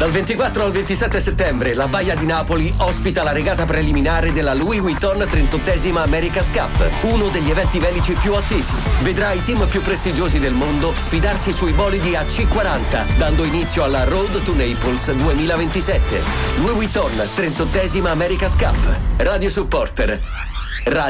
Dal 24 al 27 settembre la Baia di Napoli ospita la regata preliminare della Louis Vuitton 38esima America's Cup, uno degli eventi velici più attesi. Vedrà i team più prestigiosi del mondo sfidarsi sui bolidi AC40, dando inizio alla Road to Naples 2027. Louis Vuitton 38esima America's Cup. Radio Supporter.